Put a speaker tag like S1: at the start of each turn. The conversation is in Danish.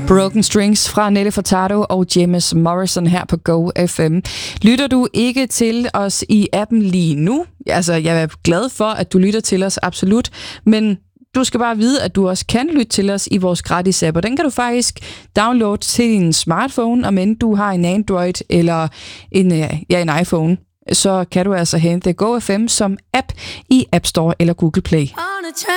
S1: Broken Strings fra Nelly Furtado og James Morrison her på Go FM. Lytter du ikke til os i appen lige nu? Altså, jeg er glad for, at du lytter til os, absolut. Men du skal bare vide, at du også kan lytte til os i vores gratis app, og den kan du faktisk downloade til din smartphone, om end du har en Android eller en iPhone. Så kan du altså hente Go FM som app i App Store eller Google Play.